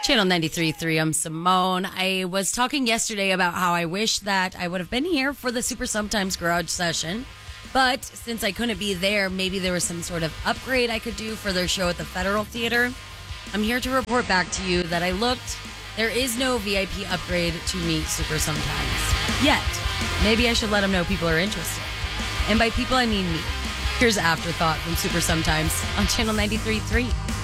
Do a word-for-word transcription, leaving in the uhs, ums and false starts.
Channel ninety-three point three, I'm Simone. I was talking yesterday about how I wish that I would have been here for the Super Sometimes Garage session. But since I couldn't be there, maybe there was some sort of upgrade I could do for their show at the Federal Theater. I'm here to report back to you that I looked. There is no V I P upgrade to meet Super Sometimes yet. Maybe I should let them know people are interested. And by people, I mean me. Here's Afterthought from Super Sometimes on Channel ninety-three point three.